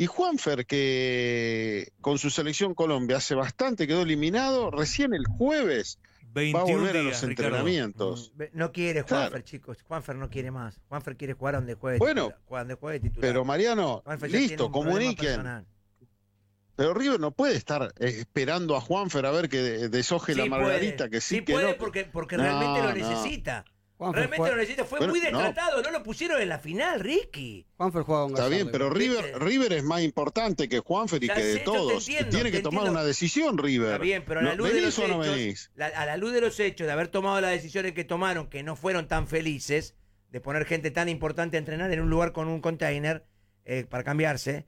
Y Juanfer, que con su selección Colombia hace bastante quedó eliminado, recién el jueves va a 21 volver a días, los Ricardo. entrenamientos. No quiere Juanfer, Claro. chicos. Juanfer no quiere más. Juanfer quiere jugar donde juegue Bueno, titular. Donde juegue titular. Pero Mariano, Juanfer ya tiene listo, un problema comuniquen. personal. Pero River no puede estar esperando a Juanfer a ver que deshoje la margarita, que sí, que puede no. porque No, realmente lo no. necesita. Juanfer Realmente juega- lo necesita. Fue Pero, muy no. descartado. No lo pusieron en la final, Ricky. Juanfer juega con Está Gallardo, bien, pero igual. River es más importante que Juanfer y Ya que de sé, yo te todos. entiendo, Tiene te que tomar entiendo. una decisión, River. Está bien, pero a la luz de ¿Venís los o no hechos, venís? a la luz de los hechos de haber tomado las decisiones que tomaron, que no fueron tan felices, de poner gente tan importante a entrenar en un lugar con un container para cambiarse,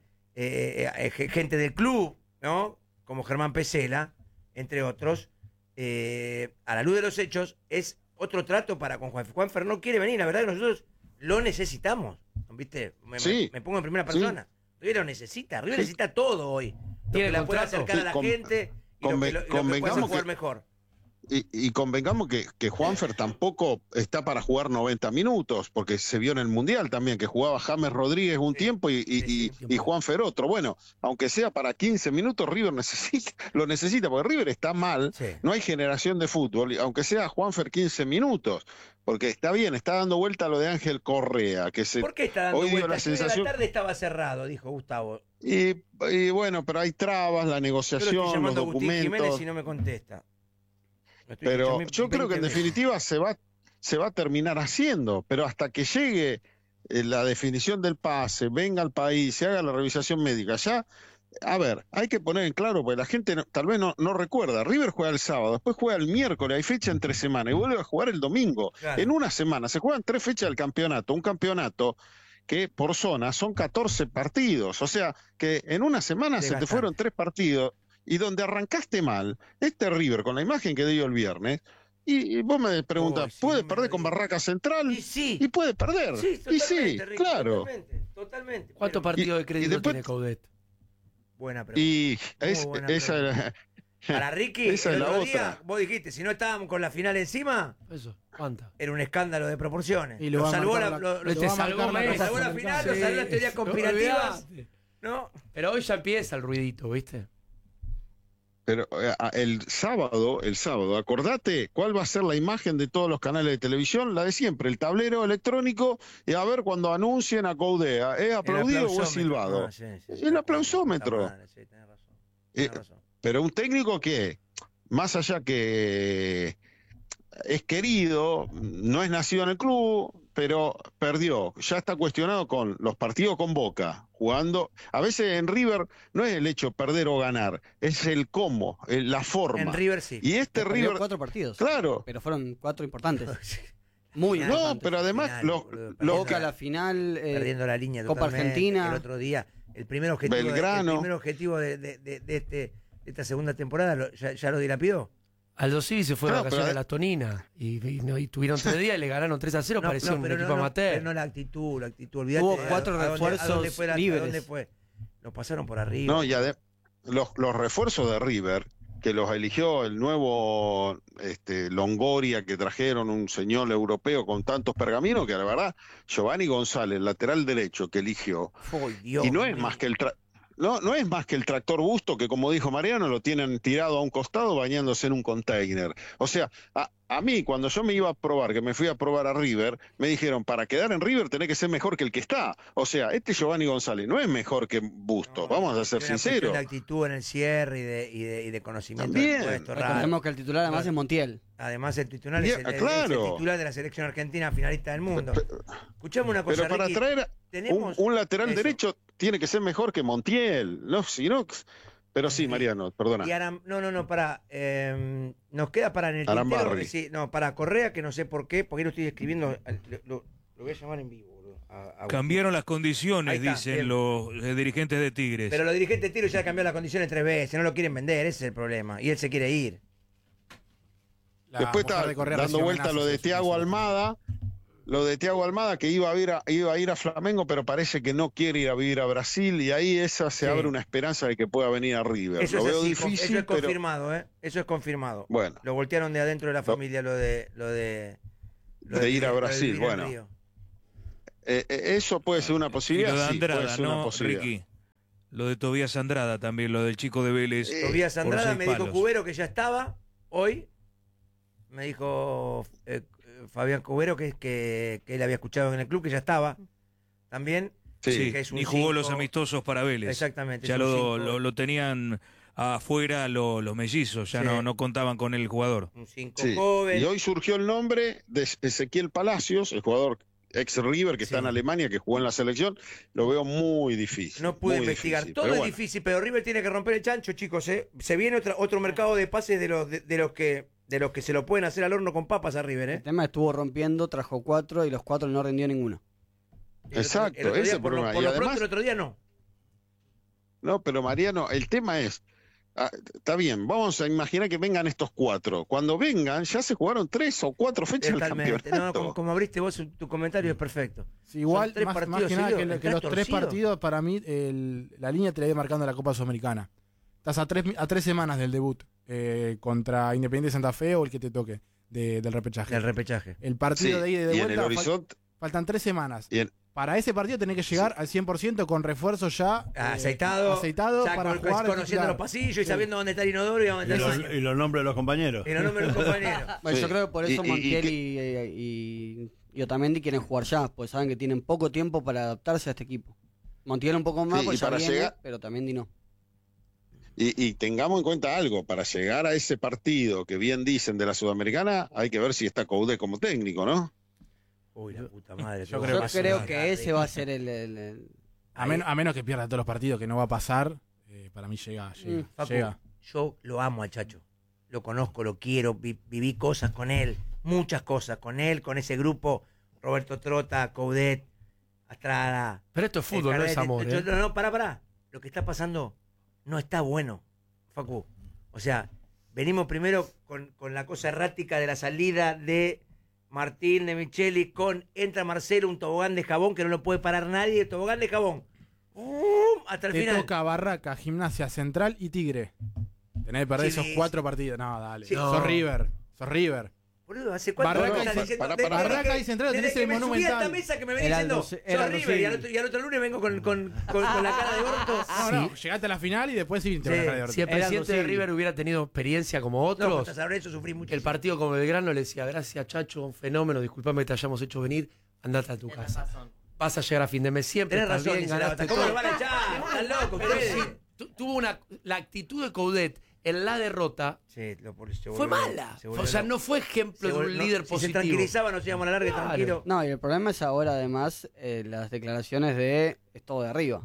gente del club, ¿no? Como Germán Pesela, entre otros, a la luz de los hechos es otro trato para con Juanfer. Juanfer no quiere venir, la verdad que nosotros lo necesitamos, ¿viste? Sí. Me pongo en primera persona. River lo necesita, River necesita todo hoy. Lo Tiene que la puede contrato. acercar a la Sí, gente y lo que puede hacer convengamos jugar que- mejor. Y convengamos que Juanfer tampoco está para jugar 90 minutos, porque se vio en el Mundial también, que jugaba James Rodríguez un tiempo y Juanfer otro. Bueno, aunque sea para 15 minutos, River lo necesita, porque River está mal, Sí. no hay generación de fútbol, y aunque sea Juanfer 15 minutos, porque está bien, está dando vuelta lo de Ángel Correa, que se... ¿Por qué está dando hoy dio vueltas? la Hoy de sensación... la tarde estaba cerrado, dijo Gustavo. Y bueno, pero hay trabas, la Yo lo negociación, estoy los llamando a Agustín Jiménez documentos... y no me contesta. Lo estoy Pero escuchando yo creo que en 20 veces. definitiva se va a terminar haciendo, pero hasta que llegue la definición del pase, venga al país, se haga la revisación médica, ya, a ver, hay que poner en claro, porque la gente tal vez no recuerda, River juega el sábado, después juega el miércoles, hay fecha entre semana, y vuelve a jugar el domingo. Claro. En una semana se juegan 3 fechas del campeonato, un campeonato que por zona son 14 partidos, o sea que en una semana se te Desgastante. fueron 3 partidos, y donde arrancaste mal, este River, con la imagen que dio el viernes, y vos me preguntas, Uy, sí, ¿puede no me perder lo con digas. Barraca Central? Y sí. Y puede perder. Sí, y totalmente, sí, Ricky, claro. Totalmente. ¿Cuántos Pero- partidos de crédito después- tiene Coudet? Buena pregunta. Y Muy buena esa era... Para Ricky, esa el es la otro otra. día, vos dijiste, si no estábamos con la final encima, Eso, ¿cuánta? era un escándalo de proporciones. Y lo Lo va a salvó marcar la, la- lo- lo lo- te va a salvó marcar la Messi. Copa salvó la Sudamericana. final, lo salvó las teorías conspirativas. Olvidate. ¿No? Pero hoy ya empieza el ruidito, ¿viste? Pero el sábado, acordate cuál va a ser la imagen de todos los canales de televisión, la de siempre, el tablero electrónico, y a ver cuando anuncien a Coudea, ¿es aplaudido o es silbado? Ah, sí, sí, El aplausómetro. Puta madre, sí, tenés razón. Tenés razón. Pero un técnico que, más allá que es querido, no es nacido en el club, pero perdió. Ya está cuestionado con los partidos con Boca, jugando. A veces en River no es el hecho de perder o ganar, es el cómo, la forma. En River sí. Y este Perdió River, 4 partidos. claro. Pero fueron 4 importantes. Muy No, No, importantes. pero además Final, los, boludo, los Boca a la final. Perdiendo la línea Copa totalmente. Argentina. El otro día, el primer objetivo, Belgrano. el primer objetivo de esta segunda temporada ya lo dilapidó. Aldo Civi se fue de Claro, vacaciones pero- a las Toninas y tuvieron 3 días y le ganaron 3-0, parecía un pero equipo pero amateur. no la actitud, olvídate. Hubo de 4 a dónde refuerzos fue libres. ¿A dónde fue? Los pasaron por arriba. No, los refuerzos de River, que los eligió el nuevo Longoria, que trajeron un señor europeo con tantos pergaminos, que la verdad, Giovanni González, lateral derecho que eligió, Uy, Dios y no es mío. más que no es más que el tractor Busto, que como dijo Mariano, lo tienen tirado a un costado bañándose en un container. O sea, a mí, cuando yo me iba a probar, que me fui a probar a River, me dijeron, para quedar en River tenés que ser mejor que el que está. O sea, este Giovanni González no es mejor que Busto, No, vamos a ser tiene una sinceros. cuestión de actitud en el cierre y de conocimiento También. del puesto, raro. Recordemos que el titular además es Montiel. Además, el titular es Bien, el claro. titular de la selección argentina finalista del mundo. Escuchame una cosa, Pero para Ricky, traer tenemos un lateral eso. derecho tiene que ser mejor que Montiel. No, si no, pero sí, Mariano, perdona. Y para nos queda para en el Arambarri. tintero, sí, no, para Correa, que no sé por qué, porque lo estoy escribiendo, lo voy a llamar en vivo, boludo, a Cambiaron las condiciones, Ahí está, dicen bien. los dirigentes de Tigres. Pero los dirigentes de Tiro ya cambiaron las condiciones 3 veces, no lo quieren vender, ese es el problema, y él se quiere ir. Después está dando vuelta lo de Thiago Almada. Lo de Thiago Almada, que iba a ir a Flamengo, pero parece que no quiere ir a vivir a Brasil, y ahí se Sí. abre una esperanza de que pueda venir a River. Eso Lo es veo así, difícil, eso es pero confirmado, eso es confirmado. bueno, Lo voltearon de adentro de la familia lo de ir a lo de Brasil, vivir en bueno. Río. eso puede ser una Y posibilidad. lo de sí, puede Andrada, ser una ¿no, posibilidad. Ricky? Lo de Tobías Andrada también, lo del chico de Vélez. Tobías por Andrada 6 me dijo palos. Cubero que ya estaba hoy. Me dijo Fabián Cubero que él había escuchado en el club que ya estaba también. Sí, que es un y jugó 5. los amistosos para Vélez. Exactamente. Ya es un 5. lo tenían afuera los mellizos, ya Sí. no contaban con el jugador. Un 5 Sí. joven. Y hoy surgió el nombre de Ezequiel Palacios, el jugador ex River que Sí. está en Alemania, que jugó en la selección. Lo veo muy difícil. No pude muy investigar. difícil, Todo pero es bueno. difícil, pero River tiene que romper el chancho, chicos. Se viene otro mercado de pases de los que se lo pueden hacer al horno con papas a River. El tema estuvo rompiendo, trajo 4 y los 4 no rindió ninguno. Exacto, El otro ese día, es el problema. Por Y lo además- pronto el otro día no. No, pero Mariano, el tema es, está bien, vamos a imaginar que vengan estos 4. Cuando vengan, ya se jugaron 3 o 4 fechas del Totalmente. No, campeonato. como abriste vos tu comentario es perfecto. Sí, igual, Son 3 más partidos que nada seguidos, que ¿estás los 3 torcido? partidos, para mí, la línea te la iba marcando la Copa Sudamericana. Estás a 3 semanas del debut contra Independiente Santa Fe o el que te toque del repechaje. El repechaje. El partido Sí, de ida y de y en el vuelta horizonte, faltan 3 semanas. y en- Para ese partido tenés que llegar al 100% con refuerzo ya Aceitado. aceitado ya para con- jugar. conociendo titular. los pasillos y Sí. sabiendo dónde está el inodoro y dónde está el baño. Y los nombres de los compañeros. Y los nombres de los compañeros. Bueno, Sí. yo creo que por eso Y- y- Montiel y y Otamendi quieren jugar ya, pues saben que tienen poco tiempo para adaptarse a este equipo. Montiel un poco más, Sí, pues y ya para viene, llegar- pero Otamendi no. y tengamos en cuenta algo, para llegar a ese partido que bien dicen de la Sudamericana, hay que ver si está Coudet como técnico, ¿no? Uy, la puta madre. Yo qué creo Yo que bombazo. creo sí. que ese va a ser el- A menos que pierda todos los partidos, que no va a pasar, para mí llega. Facu, llega. yo lo amo al Chacho. Lo conozco, lo quiero, viví cosas con él, muchas cosas con él, con ese grupo. Roberto Trota, Coudet, Astrada. Pero esto es fútbol, no es amor. ¿eh? No, pará. Lo que está pasando no está bueno, Facu. O sea, venimos primero con la cosa errática de la salida de Martín, de Micheli, entra Marcelo, un tobogán de jabón que no lo puede parar nadie, el tobogán de jabón. Hasta el Te final. toca Barraca, Gimnasia Central y Tigre. Tenés que perder Sí, esos 4 partidos. No, dale. Sí. Sos River. Sos River. Boludo, ¿hace cuánto Barraca me y- estás diciendo? para- Desde Barraca que- y Central desde tenés que el me subí a Monumental. esta mesa que me ven El diciendo, Aldo- sos el Aldo River, y al, Civi. y al otro lunes vengo con la cara de orto. No, llegaste a la final y después sí te Sí. vas a dejar de Si el Era presidente de Aldo Civi. River hubiera tenido experiencia como No, otros, hasta saber eso sufrí mucho. el partido con Belgrano le decía, gracias Chacho, un fenómeno, disculpame que te hayamos hecho venir, andate a tu casa. Vas a llegar a fin de mes siempre, Tenés estás razón, bien, dice la ganaste Bata. ¿Cómo todo. lo van a echar? Están locos Pero ustedes. sí, tuvo la actitud de Coudet en la derrota Sí, se fue volvió- mala. se volvió O sea, loco. no fue ejemplo de Se un volvió- líder Si se positivo. tranquilizaba, nos íbamos a la larga Claro. tranquilo. No, y el problema es ahora además las declaraciones de es todo de arriba.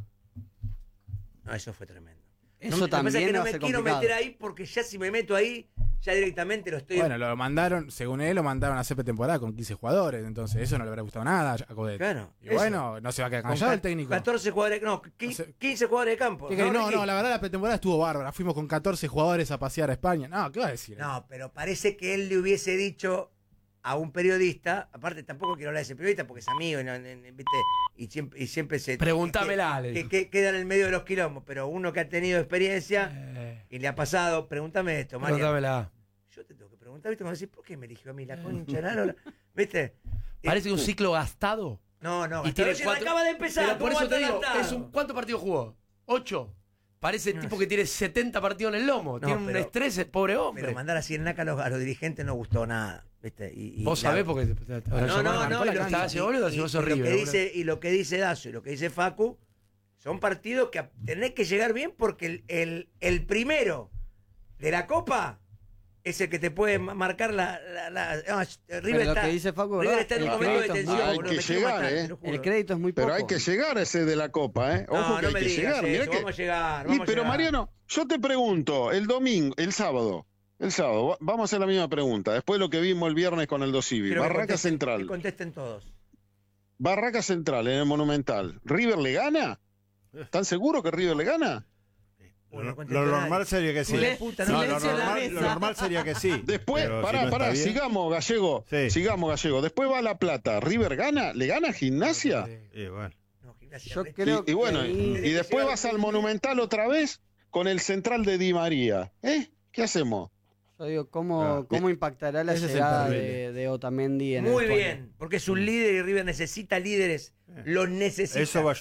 No, eso fue tremendo. Eso Lo que pasa es también que no va a me ser quiero complicado. meter ahí porque ya si me meto ahí, ya directamente lo estoy... Bueno, lo mandaron, según él, lo mandaron a hacer pretemporada con 15 jugadores. Entonces, eso no le habrá gustado nada a Coudet. Claro, Y eso. bueno, no se va a quedar Con callado ca- el técnico. 14 jugadores, no, No sé. 15 jugadores de campo. ¿Qué querés? No, Ricky? la verdad la pretemporada estuvo bárbara. Fuimos con 14 jugadores a pasear a España. No, ¿qué va a decir? No, pero parece que él le hubiese dicho a un periodista, aparte tampoco quiero hablar de ese periodista porque es amigo, ¿viste? Y siempre se... Preguntámela, le dijo. que queda en el medio de los quilombos, pero uno que ha tenido experiencia y le ha pasado, pregúntame esto, María. Pregúntamela. Yo te tengo que preguntar, ¿viste? Me vas a decir, ¿por qué me eligió a mí la concha de la lora? ¿Viste? Parece un ciclo gastado. No, Y Gastado tiene recién 4. acaba de empezar. Pero por ¿cómo eso va a te estar digo, Gastado? ¿cuántos partidos jugó? 8. Parece el No tipo sé. que tiene 70 partidos en el lomo. No, Tiene un pero- estrés, el pobre hombre. Pero mandar así en naca a los dirigentes no gustó nada, ¿viste? Y Vos la- sabés porque te habrán No, llamado, no, no. Nicolás, que estaba así, boludo, si vos sos River, boludo. Y lo que dice Dazo y lo que dice Facu son partidos que tenés que llegar bien porque el primero de la Copa es el que te puede marcar River Pero lo está, que dice Facu, River ¿verdad? está en un El momento de crédito es tensión. muy- boludo, Hay me que quiero llegar, matar, ¿eh? te lo juro. El crédito es muy poco. Pero hay que llegar a ese de la Copa, ¿eh? Ojo No, que no hay me que digas llegar. Mirá eso, que... vamos a llegar, Y, vamos a pero llegar. Mariano, yo te pregunto, el sábado, vamos a hacer la misma pregunta, después de lo que vimos el viernes con el Dosivi, Quiero que Barraca contesten- Central, que contesten todos. Barraca Central en el Monumental, ¿River le gana? ¿Están seguros que River le gana? Bueno, no Lo contestó normal nadie. sería que sí. Hijo de puta, no No, silencio en la lo mesa. normal sería que sí. Después, Pero si pará, no está bien- sigamos, Gallego, Sí. sigamos, Gallego, después va La Plata, ¿River gana? ¿Le gana a Gimnasia? Bueno. No, Gimnasia, Yo re- creo Y bueno, que ahí- y después vas al Monumental otra vez con el Central de Di María, ¿Qué hacemos? Yo digo, ¿cómo impactará la Ese es el llegada terrible. de Otamendi en el Muy vestuario? bien, porque es un líder y River necesita líderes. Los necesita. Eso va a ayudar.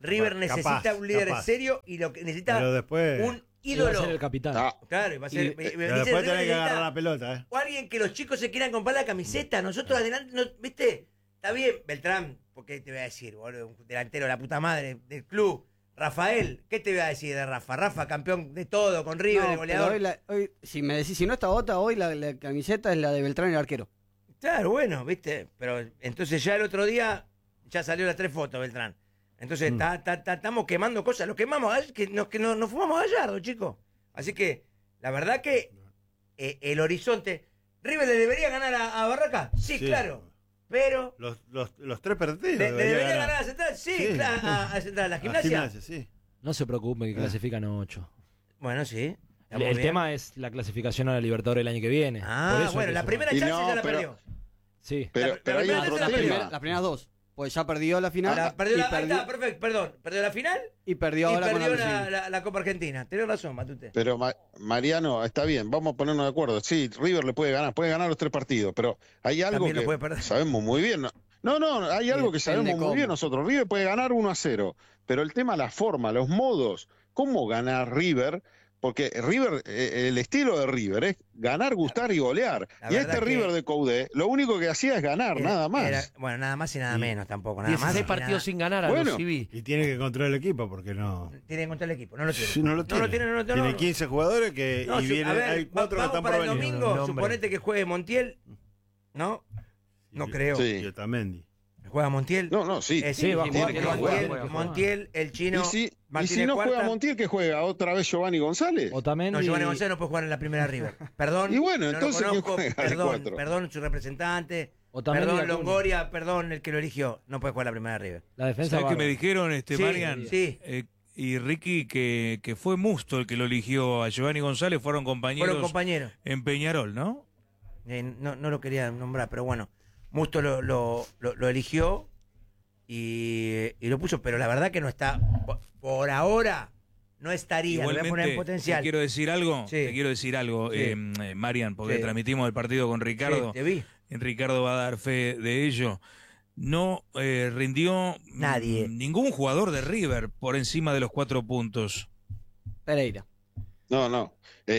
River Capaz, necesita un líder capaz. serio y lo que necesita Pero después. un Iba a ídolo. ser el capitán. Ah, Claro, va a ser. Pero dice, después River tenés que necesita agarrar la pelota, ¿eh? o alguien que los chicos se quieran comprar la camiseta. Nosotros adelante, no, ¿viste? Está bien, Beltrán, porque te voy a decir, boludo, un delantero de la puta madre del club. Rafael, ¿qué te voy a decir de Rafa? Rafa, campeón de todo, con River, No, el goleador. pero hoy, si me decís, si no está Bota, hoy la camiseta es la de Beltrán, el arquero. Claro, bueno, ¿viste? Pero entonces ya el otro día ya salió las 3 fotos, Beltrán. Entonces estamos quemando cosas. Lo quemamos, que nos fumamos a Gallardo, chicos. Así que, la verdad que el horizonte... ¿River le debería ganar a Barraca? Sí, Sí. claro. Pero... Los 3 partidos. ¿Le debería ganar a Central? Sí, Sí. claro, a Central, a la gimnasia. Sí. No se preocupen que clasifican 8. Bueno, sí. está El muy bien. tema es la clasificación a la Libertadores el año que viene. Por Ah, eso hay bueno, que la sumar. primera Y chance no, ya la pero- perdió. Sí. pero hay la otro primera tema. Las primeras dos. Pues ya perdió la final. Perdió y ahí perdió, está, perfecto, perdón. Perdió la final y perdió y ahora perdió con la la Copa Argentina. Tenés razón, Matute. Pero Mariano, está bien, vamos a ponernos de acuerdo. Sí, River le puede ganar los 3 partidos, pero hay algo También lo que puede perder. sabemos muy bien. No, hay algo que Depende sabemos muy cómo. bien nosotros. River puede ganar 1-0, pero el tema, la forma, los modos, ¿cómo ganar River? Porque River, el estilo de River es ganar, gustar y golear. La Y verdad este que- River de Coudet, lo único que hacía es ganar, nada más. Bueno, nada más y nada menos tampoco. Nada más 16 y partidos nada- sin ganar a Bueno. los civi. Y tiene que controlar el equipo porque no. Tiene que contar el equipo, no lo tiene. Sí, no lo tiene. No, Tiene 15 jugadores que, No, y viene, a ver, hay 4 que vamos están para por el venir. domingo, No, suponete que juegue Montiel, ¿no? No creo. Sí. Y Otamendi. ¿Juega Montiel? No, sí. Sí, va a jugar, Montiel, juega, Montiel, juega. Montiel, el chino, Y si Martínez no Cuarta. juega Montiel, ¿qué juega? ¿Otra vez Giovanni González? Otamendi. No, Giovanni González no puede jugar en la primera River. Perdón. Y bueno, no lo entonces, ¿quién conozco, juega de perdón, 4? perdón, su representante. Otamendi y Perdón, Acuña. Longoria, perdón, el que lo eligió. No puede jugar la primera River. La defensa ¿Sabes qué me bárbara. dijeron, Sí, Marian? sí. Y Ricky, que fue Musto el que lo eligió a Giovanni González, fueron compañeros, Fueron compañeros. en Peñarol, ¿no? No lo quería nombrar, pero bueno. Musto lo eligió y lo puso, pero la verdad que no está. Por ahora no estaría. Lo voy a poner en Igualmente, potencial. te quiero decir algo, Sí. Marian, porque Sí. transmitimos el partido con Ricardo. Sí, te vi. Ricardo va a dar fe de ello. No rindió Nadie. ningún jugador de River por encima de los 4 puntos. Pereira. No.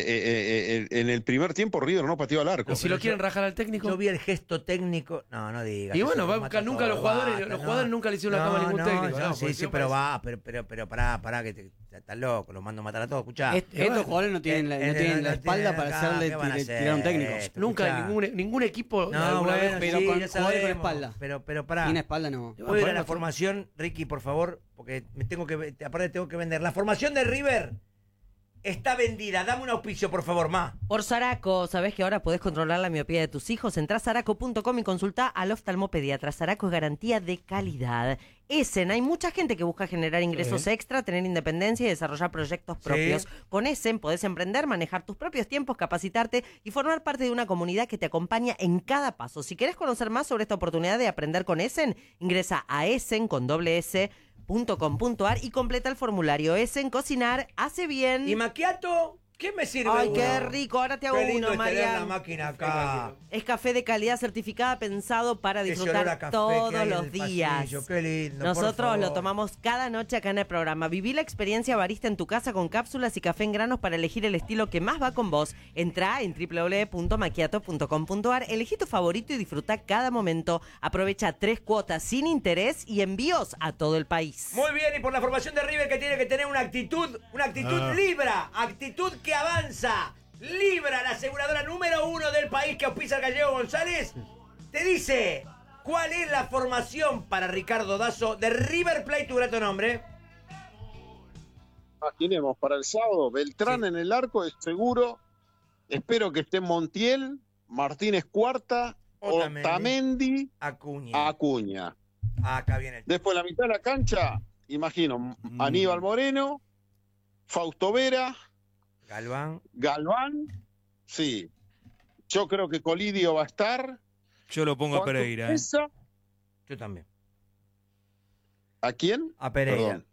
En el primer tiempo River no pateó al arco. Y si lo quieren rajar al técnico. Yo vi el gesto técnico. No digas. Y que bueno, eso va a lo buscar mata nunca todo, los jugadores. basta, Los no. jugadores nunca le hicieron la cama a ningún técnico. No, ¿no? sí, Porque pero parece- pero pará, que estás loco, los mando a matar a todos, escuchá. Estos jugadores no tienen la espalda para hacerle ¿qué van a tirar a un técnico. esto? Nunca Escuchá. ningún equipo No, alguna vez bueno, pero sí, con ya jugadores con sabemos, espalda. Pero pará. Sin espalda no. ¿Puedo ir a la Bueno, formación, Ricky, por favor? Porque aparte tengo que vender. La formación de River está vendida. Dame un auspicio, por favor, ma. Por Saraco, ¿sabés que ahora podés controlar la miopía de tus hijos? Entrá a saraco.com y consulta al oftalmopediatra. Saraco es garantía de calidad. Essen, hay mucha gente que busca generar ingresos extra, tener independencia y desarrollar proyectos propios. Con Essen podés emprender, manejar tus propios tiempos, capacitarte y formar parte de una comunidad que te acompaña en cada paso. Si querés conocer más sobre esta oportunidad de aprender con Essen, ingresa a essen.com.ar y completa el formulario. Essen, cocinar, hace bien. ¿Y macchiato? ¿Qué me sirve? Ay, uno? qué rico. Ahora te hago Qué lindo uno, es tener Marian. la máquina acá. Es café de calidad certificada pensado para Ese olor a disfrutar café que todos hay en los el días. pasillo, qué lindo, por Nosotros favor. lo tomamos cada noche acá en el programa. Viví la experiencia barista en tu casa con cápsulas y café en granos para elegir el estilo que más va con vos. Entrá en www.macchiato.com.ar, elegí tu favorito y disfruta cada momento. Aprovecha 3 cuotas sin interés y envíos a todo el país. Muy bien, y por la formación de River que tiene que tener una actitud Libra, actitud que avanza. Libra, la aseguradora número 1 del país que auspicia al Gallego González, te dice cuál es la formación para Ricardo Dazo de River Plate, tu grato nombre. Imaginemos, para el sábado, Beltrán en el arco es seguro. Espero que esté Montiel, Martínez Cuarta, Otamendi, Acuña. Acá viene el... Después la mitad de la cancha, imagino, Aníbal Moreno, Fausto Vera, Galván, sí. Yo creo que Colidio va a estar. Yo lo pongo a Pereira. Yo también. ¿A quién? A Pereira. Perdón.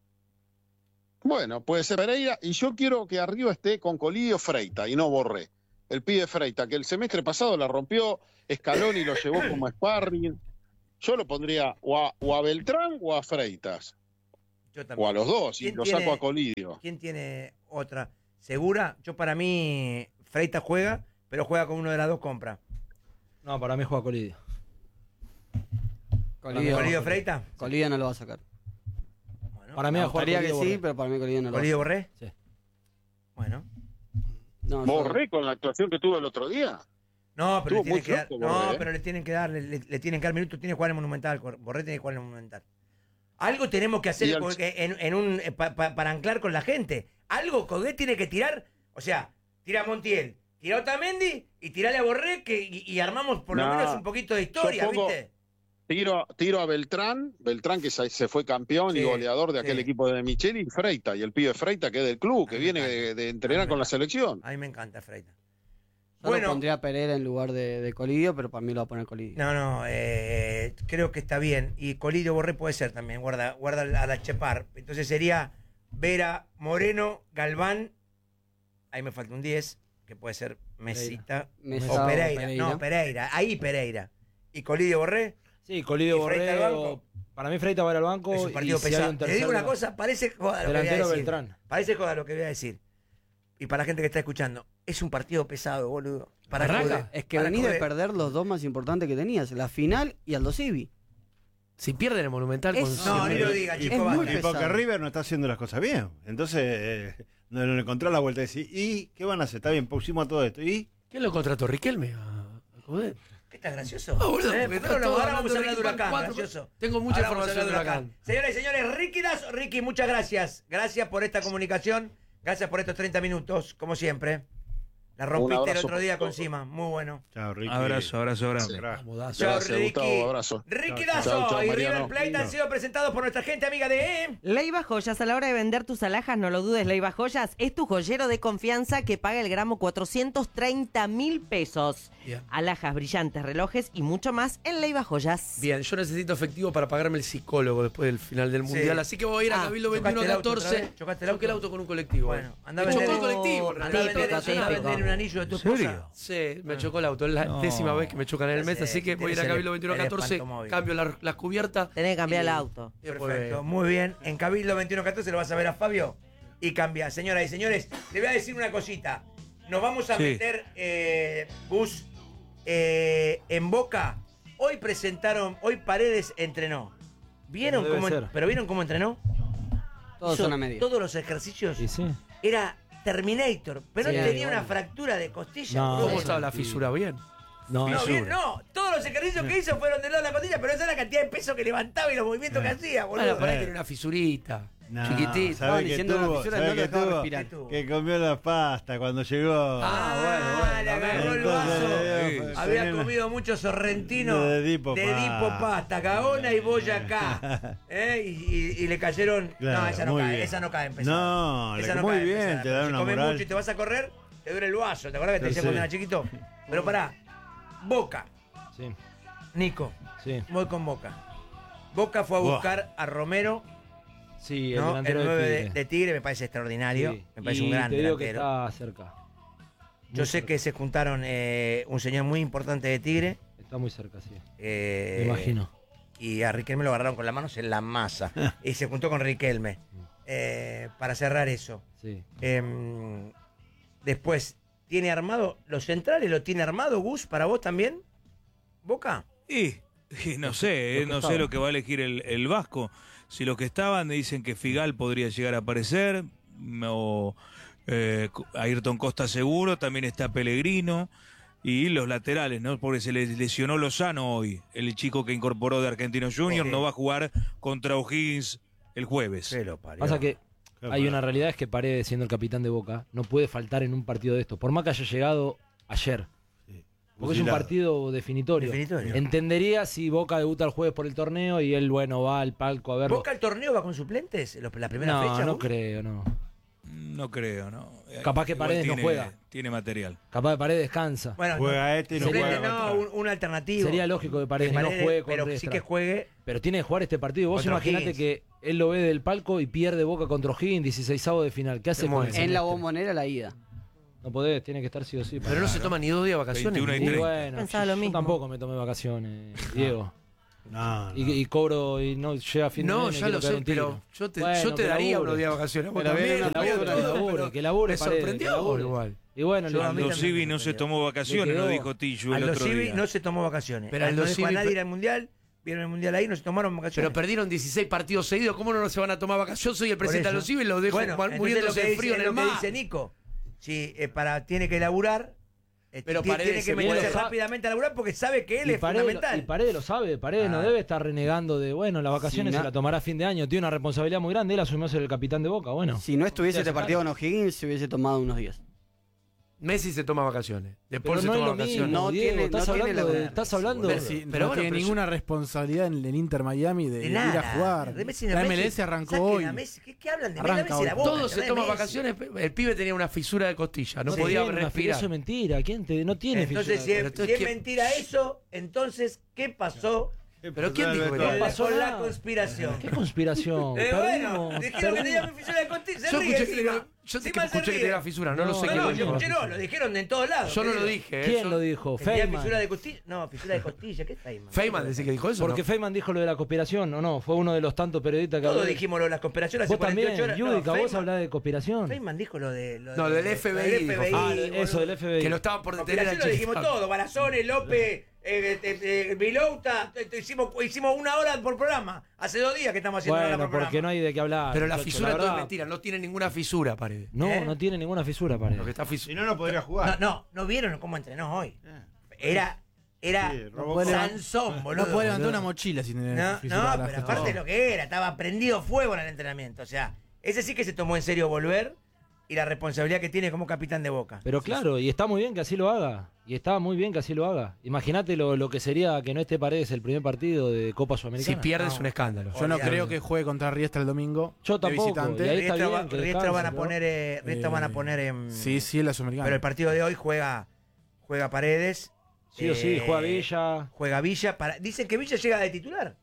Bueno, puede ser Pereira. Y yo quiero que arriba esté con Colidio Freita y no Borré. El pibe Freita, que el semestre pasado la rompió, Scaloni lo llevó como sparring. Yo lo pondría o a Beltrán o a Freitas. Yo también. O a los dos, y ¿Quién lo tiene- saco a Colidio. ¿Quién tiene otra? ¿Segura? Yo para mí, Freitas juega, pero juega con uno de las dos compras. No, para mí juega Colidio. ¿Colidio Freitas? Colidio no lo va a sacar. Bueno, Para mí va a jugar Gustaría que Colidio sí, Borré. pero para mí Colidio no lo va a ¿Colidio sacar. Borré? Sí. Bueno. No, yo- Borré con la actuación que tuvo el otro día. No, pero, Estuvo le muy tienen que dar, flojo, no, Borré, ¿eh? pero le tienen que dar, le tienen que dar minutos, tiene que jugar en Monumental, Borré tiene que jugar en Monumental. Algo tenemos que hacer Y al- para anclar con la gente. Algo Coguet tiene que tirar, o sea, tira a Montiel, tira a Otamendi y tirale a Borré y armamos por lo No, menos un poquito de historia, yo pongo- ¿viste? Tiro a Beltrán que se fue campeón Sí, y goleador de aquel sí. equipo de Micheli, y Freita, y el pibe Freita que es del club, que A mí viene me encanta. de A entrenar mí con me la selección. A mí me encanta Freitas. Yo Bueno. lo pondría a Pereira en lugar de Colidio, pero para mí lo va a poner Colidio. No, creo que está bien. Y Colidio Borré puede ser también, guarda a la Chepar. Entonces sería Vera, Moreno, Galván. Ahí me falta un 10, que puede ser Mesita Mesa o o Pereira. Pereira. No, Pereira. Ahí Pereira. Y Colidio Borré. Sí, Colidio ¿Y Freita al Borré. banco? Para mí Freita va a ir al banco. Es un partido y si hay pesado. un Te tercer digo una dela- cosa, parece joda lo que voy a Delantero decir. Beltrán. Parece joda lo que voy a decir. Y para la gente que está escuchando, es un partido pesado, boludo. Para Arranca. Coguet. Es que Para venís de Coguet. perder los dos más importantes que tenías, la final y Aldo Civi. Si pierden el Monumental Es- con No, ni 100.000. lo diga, Es chico. muy basta. Y porque pesado. River no está haciendo las cosas bien. Entonces, no le encontró la vuelta de decir, ¿y qué van a hacer? Está bien, pusimos a todo esto. ¿Y? ¿Quién lo contrató? ¿Riquelme? A Coguet. ¿Qué estás gracioso? No, boludo, ¿Eh? porque ¿Por qué no está lo- todo ahora vamos a hablar hablando de de Huracán, Ricky gracioso. Tengo mucha Ahora vamos a información hablar de Huracán. Señoras y señores, Ricky Dazo. Ricky, muchas gracias. Gracias por esta comunicación. Gracias por estos 30 minutos, como siempre. La rompiste el abrazo otro día por con todo. Cima. Muy bueno. Chao, Ricky. Abrazo grande. Crack. Vamos, Dazo. Chao, Gracias, Ricky. Gustavo, abrazo. Ricky Chao, Dazo chao, y Mariano. River Plate han sido presentados por nuestra gente amiga de... Leiva Joyas, a la hora de vender tus alhajas, no lo dudes, Leiva Joyas es tu joyero de confianza que paga el gramo 430.000 pesos. Bien. Alhajas, brillantes, relojes y mucho más en Leiva Joyas. Bien, yo necesito efectivo para pagarme el psicólogo después del final del Mundial, así que voy a ir a Cabildo ¿chocaste 21 el auto 14. otra vez? ¿Chocaste el auto? Choqué el auto con un colectivo. Bueno, anda a me chocó el vender- colectivo. Anda a Anda a Típico, vender- anda a típico. vender un anillo de tu ¿En serio? esposa. Sí, me chocó el auto. Es la No. 10ª vez que me chocan en el mes, así que voy a ir a Tienes Cabildo el 21 14, espantomóvil. cambio las cubiertas. Tenés que cambiar y- el auto. y después Perfecto, veo. muy bien. En Cabildo 2114 lo vas a ver a Fabio y cambia. Señoras y señores, le voy a decir una cosita. Nos vamos a Sí. meter, Bus, en Boca. Hoy Paredes entrenó. ¿Vieron Como debe cómo, ser. pero vieron cómo entrenó? Todos Hizo son a medida. Todos los ejercicios. Y sí. Era Terminator, pero Sí, no tenía igual. una fractura de costilla. No, boludo. ¿Cómo estaba la fisura? Bien. No, No, es bien, duro. no, todos los ejercicios que hizo fueron del lado de la costilla, pero esa era la cantidad de peso que levantaba y los movimientos que hacía, boludo. Bueno, por ahí tiene una fisurita. No, Chiquitita. ¿sabe Estaban qué diciendo la tuvo? fisura, ¿Sabe no lo qué dejaba tuvo? respirar. ¿Qué tuvo? Que comió la pasta cuando llegó. Le agarró el vaso. Sí. Había comido mucho sorrentino De Dipo Pasta, Gaona y Boyacá. Y le cayeron. Claro, no, esa no muy cae, bien. esa no cae empezada. No, Esa muy cae bien, empezada. te Pero dan si una comes moral. mucho y te vas a correr, te duele el vaso. ¿Te acuerdas que te decía Sí. cuando era chiquito? Pero pará, Boca, Sí, Nico, sí. voy con Boca. Boca fue a Buah. buscar a Romero, Sí, el ¿no? El delantero 9 de de Tigre. de Tigre, me parece extraordinario. Sí. Me parece Y un gran te digo que delantero. está cerca. Yo Muy sé cerca. que se juntaron un señor muy importante de Tigre. Está muy cerca, sí. Me Me imagino. Y a Riquelme lo agarraron con las manos en la masa. Y se juntó con Riquelme. Para cerrar eso. Sí. Después, ¿tiene armado los centrales? ¿Lo tiene armado Gus para vos también? ¿Boca? Y no sé, no sé lo que va a elegir el Vasco. Si los que estaban dicen que Figal podría llegar a aparecer, o Ayrton Costa seguro, también está Pellegrino, y los laterales, ¿no? Porque se les lesionó Lozano hoy, el chico que incorporó de Argentinos Juniors, Ok. no va a jugar contra O'Higgins el jueves. Se lo parió. Pasa que Qué hay mal. una realidad, es que Paredes, siendo el capitán de Boca, no puede faltar en un partido de esto. Por más que haya llegado ayer. Porque es un Fusilado. partido definitorio. Definitorio. Entendería si Boca debuta el jueves por el torneo y él, bueno, va al palco a verlo. ¿Boca el torneo va con suplentes? ¿La primera No, fecha? no Gus? creo, no. No creo, ¿no? Capaz que Igual Paredes no tiene- juega. Tiene material. Capaz de Paredes descansa. Bueno, Juega este y no suplente juega no, otro. una alternativa. Sería lógico que Paredes, no juegue con pero sí Riestra. que juegue. Pero tiene que jugar este partido. Vos Contra imaginate O'Higgins. que él lo ve del palco y pierde Boca contra O'Higgins, 16avo de final. ¿Qué hace Se con muere. ese En la semestre? bombonera la ida. No podés, tiene que estar sí o sí. Pero no se toma ni 2 días de vacaciones. 21 y Y 30. bueno, Pensaba yo lo mismo. tampoco me tomé vacaciones, Diego. No, no. Y cobro y no llega a fin de mes. No, me ya quiero lo pegar sé, un tiro. pero yo te, Bueno, yo te que daría labure. unos días de vacaciones. Vos Pero también, viene Que labure, que labure. me Paredes, sorprendió que labure. igual. Y bueno, Yo a mí Aldo también Civi me no se sorprendió. tomó vacaciones, Le quedó. lo dijo Tillo el Aldo otro Civi día. no se tomó vacaciones. Pero No Aldo dejó a Civi- nadie ir al Mundial, vieron el Mundial ahí, no se tomaron vacaciones. Pero perdieron 16 partidos seguidos. ¿Cómo no se van a tomar vacaciones? Yo soy el presidente de Por los eso. Civi y los dejo Bueno, entonces muriéndose lo que de frío dice- en el lo que mar. dice Nico. Si tiene que laburar, Pero tiene Paredes que se meterse puede- rápidamente a laburar porque sabe que él Y es Paredes, fundamental. y Paredes lo sabe, Paredes no Ah. debe estar renegando de, bueno, las vacaciones Sí, se la tomará a fin de año, tiene una responsabilidad muy grande, él asumió ser el capitán de Boca, bueno. Si no estuviese Sí, este hace partido falta. con O'Higgins, se hubiese tomado unos días. Messi se toma vacaciones. Pero Después se no es toma lo mismo, vacaciones. No Diego, tiene- estás no tiene hablando, la- de, estás hablando Pero de- sí, Pero no bueno, tiene pero ninguna responsabilidad en el Inter Miami de De ir a nada. jugar. De Messi, La Messi, MLS arrancó saquen hoy. a Messi. ¿Qué hablan de Arranca Messi? hoy. La boca, Todos se que toman Messi. vacaciones. El pibe tenía una fisura de costilla. No Sí, podía tiene una respirar. Eso es mentira, ¿quién no tiene Entonces, fisura? si Pero es, entonces, si es ¿qué- mentira eso, entonces, ¿qué pasó ¿Pero quién dijo que No con, pasó con la nada. conspiración? ¿Qué conspiración? Bueno, Perdimos, dijeron que tenía fisura de costilla. Se Yo ríe escuché que encima. tenía- yo Encima se escuché que ríe. tenía fisura, no lo sé quién No, lo yo dijo. escuché no, lo dijeron en todos lados. Yo no querido. lo dije. ¿Quién yo- lo dijo? ¿Tenía Feynman. fisura de costilla? No, fisura de costilla. ¿Qué Feynman? Feynman decía que dijo eso. Porque ¿no? Feynman dijo lo de la conspiración, ¿o no? Fue uno de los tantos periodistas que Todos habló. dijimos lo de las conspiraciones hace Vos también, 48 horas. Yudica, No, vos Feynman- hablás de conspiración. Feynman dijo lo de... No, del FBI dijo. Ah, boludo. eso, del FBI. Que lo estaban por detener a Conspiración lo dijimos Chiquitapia. todo. Balazones, López, Vilouta. Hicimos una hora por programa. Hace 2 días que estamos haciendo una hora Bueno, por porque programa. no hay de qué hablar. Pero la muchacho, fisura todo es verdad. mentira. No tiene ninguna fisura, Paredes. No, ¿Eh? no tiene ninguna fisura, Lo Paredes. que está Si fisura. no, no podría jugar. No vieron cómo entrenó hoy. Era Sí, Robocop. Sansón, boludo. No puede levantar una mochila sin tener No, fisura para la pero fiesta. aparte de lo que era, estaba prendido fuego en el entrenamiento. O sea, ese sí que se tomó en serio volver y la responsabilidad que tiene como capitán de Boca. Pero claro, y está muy bien que así lo haga. Y está muy bien que así lo haga. Imagínate lo que sería que no esté Paredes el primer partido de Copa Si Sudamericana. pierdes No. un escándalo. Yo no Olvidate. creo que juegue contra Riestra el domingo. Yo de tampoco, visitante. y ahí está Riestra, bien que Riestra descanse, van a ¿no? poner, Riestra van a poner en... Sí, sí, en la Sudamericana. Pero el partido de hoy juega Paredes. Sí o sí, juega Villa. Juega Villa. Dicen que Villa llega de titular.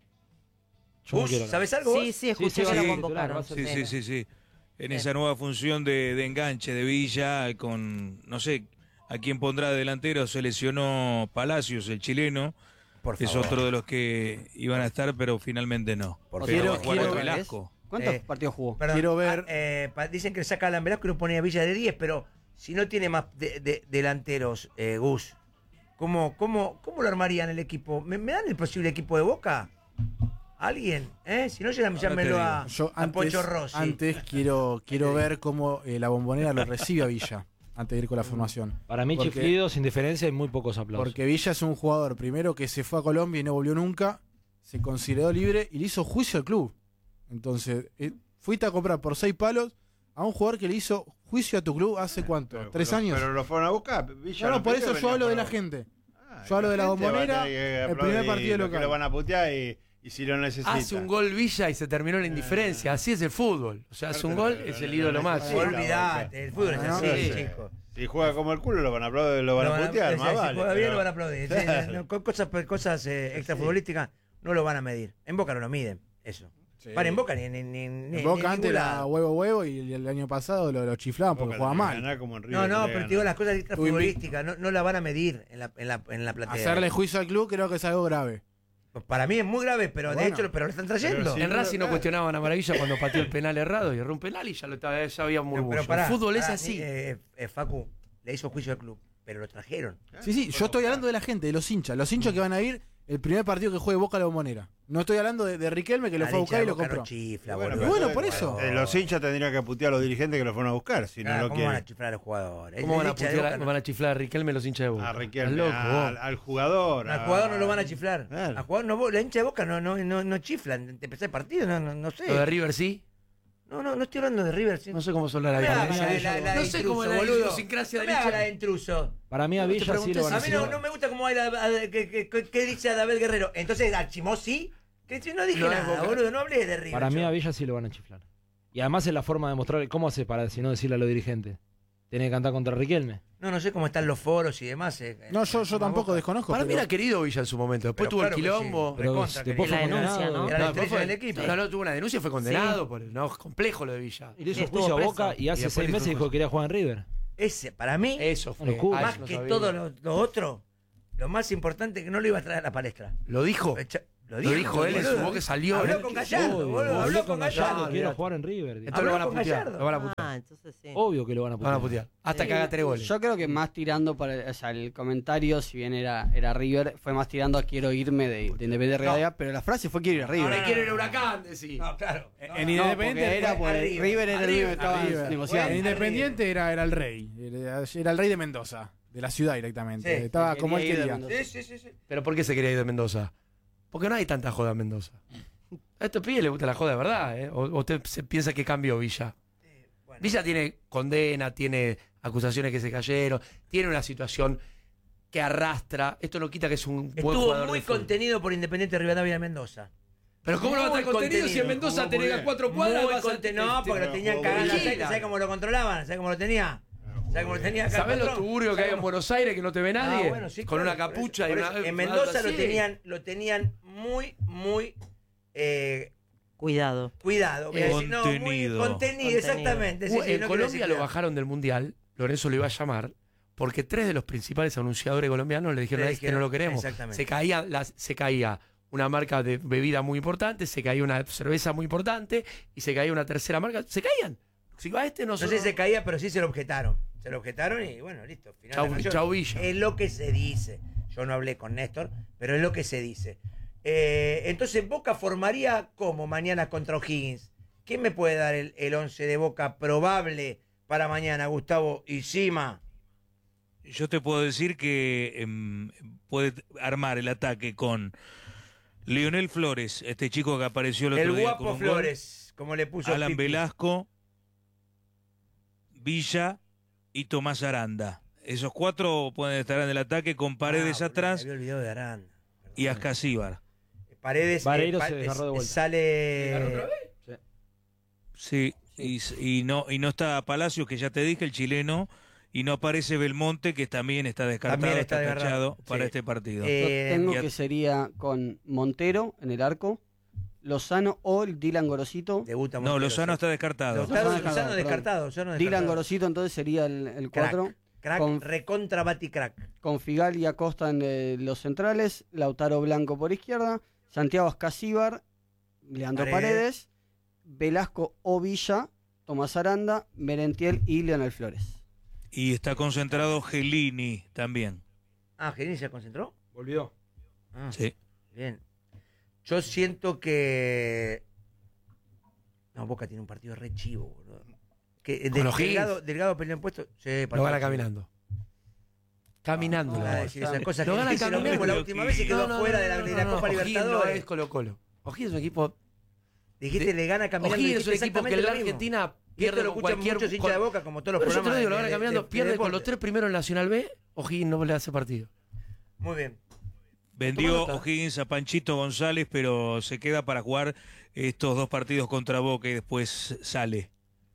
Yo no Gus, quiero hablar. ¿sabes algo? Sí, vos? sí, escuché Sí, que sí, lo sí, convocaron. claro, Sí. En esa nueva función de enganche de Villa, con, no sé, a quién pondrá de delantero, se lesionó Palacios, el chileno. Por Es favor. otro de los que iban a estar, pero finalmente no. Por Pero favor. va a jugar Quiero- Velasco. ¿Cuántos Eh, partidos jugó? Perdón, Quiero ver- dicen que saca a Alan Velasco y lo ponía a Villa de 10, pero si no tiene más delanteros, Gus, ¿cómo lo armarían el equipo? ¿Me dan el posible equipo de Boca? ¿Alguien? Si no, llámenlo a, Yo a Pocho antes, Rossi. antes quiero ver cómo la Bombonera lo recibe a Villa antes de ir con la formación. Para mí, Porque- chiflido, sin diferencia, y muy pocos aplausos. Porque Villa es un jugador, primero, que se fue a Colombia y no volvió nunca, se consideró libre y le hizo juicio al club. Entonces, fuiste a comprar por 6 palos a un jugador que le hizo juicio a tu club hace cuánto, Pero- 3 pero- años. Pero lo fueron a buscar. Villa No, no por pidió, eso yo venía hablo de por la vos. gente. Ah, Yo hablo de la gente va a Bombonera, tener que el primer aplaudir partido lo local. que lo van a putear y si lo necesita. Hace un gol Villa y se terminó la indiferencia. Así es el fútbol. O sea, hace un gol, es el ídolo más. Sí, Olvídate, el fútbol es Bueno, así, sí. chico. Si juega como el culo, lo van a aplaudir, lo van a putear, sí, más si vale. juega bien pero- lo van a aplaudir. Sí, no, con cosas extrafutbolísticas no lo van a medir. En Boca no lo miden, eso. Sí. Para en Boca ni en En Boca antes era huevo y el año pasado lo chiflaban porque Boca jugaba tenía que mal. ganar como en No, River, no, tenía pero que te digo ganar. las cosas extrafutbolísticas, no la van a medir en la platea. Hacerle juicio al club creo que es algo grave. Para mí es muy grave, pero de Bueno. hecho lo están trayendo. Pero sí. En Racing no cuestionaban a Maravilla cuando pateó el penal errado y erró un penal y ya había murmullo. El pará, fútbol es pará, así. Facu le hizo juicio al club, pero lo trajeron. Sí, yo estoy hablando de la gente, de los hinchas. Los hinchas que van a ir el primer partido que juegue Boca a la Bombonera. No estoy hablando de Riquelme que lo fue a buscar y lo compró. Chifla, Bueno, boludo. Bueno, por eso. Los hinchas tendrían que putear a los dirigentes que lo fueron a buscar, si no Ah, lo ¿cómo van a quieren. chiflar a los jugadores? ¿Cómo van a, El hincha de putear, Boca no- van a chiflar a Riquelme los hinchas de Boca? A Riquelme, Estás loco, vos. al jugador. Al jugador no lo van a chiflar. Claro. Al jugador no, la hincha de Boca no chiflan. Te empezás el partido, no sé. Lo de River sí. No estoy hablando de River. Sí. No sé cómo son las No me hagas diferencias. la No de sé intruso, cómo es la boludo. idiosincrasia No del me hagas hincha. la de intruso. Para mí a No te Villa sí preguntes, lo van a A mí hacer. no me gusta cómo ¿qué dice Adabel Guerrero. Entonces, al Chimó sí. Que si no dije No es nada, Boca. boludo. No hablé de River. Para mí yo. a Villa sí lo van a chiflar. Y además es la forma de mostrar cómo hace para si no decirle a los dirigentes. Tiene que cantar contra Riquelme. No sé cómo están los foros y demás. No, yo tampoco Boca. desconozco. Para mí pero- era querido Villa en su momento. Después Pero tuvo claro el que quilombo. sí. Pero Recontra, después que fue la denuncia, condenado. ¿no? Era la después estrella del equipo. No, tuvo una denuncia y fue condenado por no, es complejo lo de Villa. Y le hizo Sí, estuvo juicio a preso. Boca y hace después 6 dijo meses dijo cosas. que quería jugar en River. Ese, para mí, Eso fue. Locura. más no que sabía. todo lo otro, lo más importante es que no lo iba a traer a la palestra. ¿Lo dijo? Lo dijo él en su boca, salió. Habló con Gallardo, boludo, habló con Gallardo. Quiero jugar en River. Entonces lo van a putear. Lo van a putear. Ah, entonces sí. Obvio que lo van a Lo van a putear. putear. Hasta que haga 3 goles. Yo creo que más tirando para, o sea, el comentario, si bien era River, fue más tirando a quiero irme de Independiente Rivadavia, pero la frase fue quiero ir a River. Ahora quiero ir a Huracán, decís. No, claro. En No, Independiente porque era porque Arriba, River era el único que estaba Arriba. negociando. En Independiente era el rey. Era el rey de Mendoza, de la ciudad directamente. Sí, Estaba como él quería ir a quería. Mendoza. Sí. ¿Pero por qué se quería ir de Mendoza? Porque no hay tanta joda en Mendoza. A estos pibes les gusta la joda de verdad, ¿eh? ¿O usted se piensa que cambió Villa? Bueno. Villa tiene condena, tiene acusaciones que se cayeron, tiene una situación que arrastra. Esto no quita que es un buen Estuvo jugador muy de fútbol. contenido por Independiente Rivadavia de Mendoza. Pero ¿cómo no va a estar Muy contenido si en Mendoza Jugó tenés muy a bien. 4 cuadras? Muy vas a- no, porque lo tenían cagando. Vigila. ¿Sabes cómo lo controlaban? ¿Sabes cómo lo tenía? ¿Sabes cómo lo tenía acá? ¿Sabés el los patrón? tuburios que hay en Buenos Aires que no te ve nadie? Ah, bueno, sí, Con claro, una capucha por y eso, una. en Mendoza algo así. lo tenían muy Cuidado. cuidado. Voy a decir, no, muy Contenido. contenido, exactamente. Sí, sí, En no quiero Colombia decir lo cuidado. bajaron del Mundial, Lorenzo lo iba a llamar, porque 3 de los principales anunciadores colombianos le dijeron Le a este dijeron, no lo queremos. exactamente. Se caía una marca de bebida muy importante, se caía una cerveza muy importante y se caía una tercera marca. Se caían. Si va este, No sé si se caía, pero sí se lo objetaron. Se lo objetaron y bueno, listo. Final de canción. Chau Villa. Es lo que se dice. Yo no hablé con Néstor, pero es lo que se dice. Entonces, Boca formaría como mañana contra O'Higgins. ¿Quién me puede dar el 11 de Boca probable para mañana, Gustavo Isima? Yo te puedo decir que puede armar el ataque con Lionel Flores, este chico que apareció el otro El día guapo con un Flores, como le puso gol, Alan Pipi. Velasco, Villa y Tomás Aranda. Esos 4 pueden estar en el ataque con Paredes Ah, atrás me había olvidado de Aranda. y Ascasíbar. Paredes Vareiro se desgarró de vuelta. sale. Sí, y no está Palacios, que ya te dije, el chileno, y no aparece Belmonte, que también está descartado, También está está desgarrado, tachado para sí. este partido. Yo tengo y a- que sería con Montero en el arco, Lozano o el Dylan Gorosito. Debuta No, Montero, Lozano sí. está descartado. Lozano Lozano descartado. Dylan Dylan Gorosito entonces sería el 4. Crack, con- recontra Bati crack. Con Figal y Acosta en los centrales, Lautaro Blanco por izquierda, Santiago Ascasíbar, Leandro Paredes, Velasco o Villa, Tomás Aranda, Merentiel y Leonel Flores. Y está concentrado Gelini también. Ah, Gerini se concentró. Volvió. Ah, Sí. bien. Yo siento que. No, Boca tiene un partido re chivo, boludo. Que Con O'Higgins. Delgado peleó en puesto. Sí, Lo partido gana chivo. caminando. Caminando. No, lo va a gana. decir esas cosas Lo que gana dijiste lo mismo caminando. la última vez y quedó fuera de la Copa O'Higgins Libertadores. No es Colo-Colo. O'Higgins es un equipo. Dijiste le gana caminando. O'Higgins es un dijiste equipo que exactamente en la lo mismo. Argentina Y esto pierde lo con escuchan cualquier. muchos hinchas de Boca, como todos los Pero yo te lo programas. digo, lo gana caminando. de Pierde con deporte. los 3 primeros en Nacional B. O'Higgins no le hace partido. Muy bien. Vendió Toma nota. O'Higgins a Panchito González, pero se queda para jugar estos 2 partidos contra Boca y después sale.